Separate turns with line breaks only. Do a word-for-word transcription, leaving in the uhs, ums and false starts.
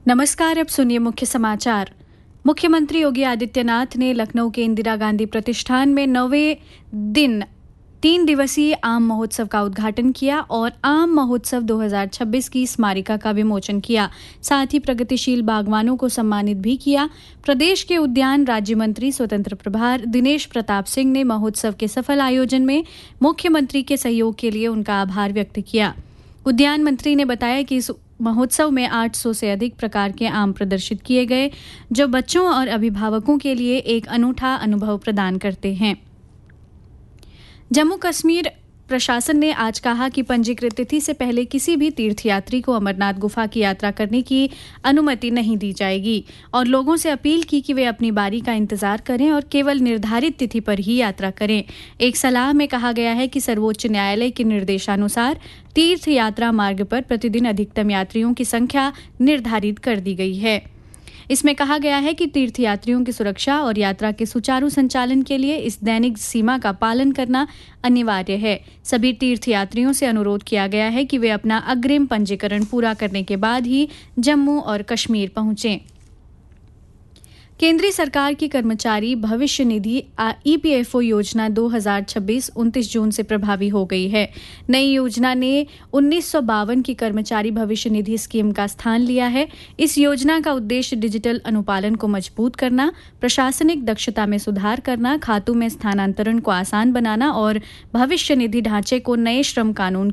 नमस्कार, अब सुनिए मुख्य समाचार। मुख्यमंत्री योगी आदित्यनाथ ने लखनऊ के इंदिरा गांधी प्रतिष्ठान में नौवें दिन तीन दिवसीय आम महोत्सव का उद्घाटन किया और आम महोत्सव दो हज़ार छब्बीस की स्मारिका का विमोचन किया। साथ ही प्रगतिशील बागवानों को सम्मानित भी किया। प्रदेश के उद्यान राज्य मंत्री स्वतंत्र प्रभार दिनेश प्रताप सिंह ने महोत्सव के सफल आयोजन में मुख्यमंत्री के सहयोग के लिए उनका आभार व्यक्त किया। उद्यान मंत्री ने बताया कि इस महोत्सव में आठ सौ से अधिक प्रकार के आम प्रदर्शित किए गए, जो बच्चों और अभिभावकों के लिए एक अनूठा अनुभव प्रदान करते हैं। जम्मू कश्मीर प्रशासन ने आज कहा कि पंजीकृत तिथि से पहले किसी भी तीर्थयात्री को अमरनाथ गुफा की यात्रा करने की अनुमति नहीं दी जाएगी और लोगों से अपील की कि वे अपनी बारी का इंतजार करें और केवल निर्धारित तिथि पर ही यात्रा करें। एक सलाह में कहा गया है कि सर्वोच्च न्यायालय के निर्देशानुसार तीर्थ यात्रा मार्ग पर प्रतिदिन अधिकतम यात्रियों की संख्या निर्धारित कर दी गई है। इसमें कहा गया है कि तीर्थयात्रियों की सुरक्षा और यात्रा के सुचारू संचालन के लिए इस दैनिक सीमा का पालन करना अनिवार्य है। सभी तीर्थयात्रियों से अनुरोध किया गया है कि वे अपना अग्रिम पंजीकरण पूरा करने के बाद ही जम्मू और कश्मीर पहुंचें। केंद्रीय सरकार की कर्मचारी भविष्य निधि ईपीएफओ योजना दो हज़ार छब्बीस उनतीस जून से प्रभावी हो गई है। नई योजना ने उन्नीस सौ बावन की कर्मचारी भविष्य निधि स्कीम का स्थान लिया है। इस योजना का उद्देश्य डिजिटल अनुपालन को मजबूत करना, प्रशासनिक दक्षता में सुधार करना, खातों में स्थानांतरण को आसान बनाना और भविष्य निधि ढांचे को नए श्रम कानून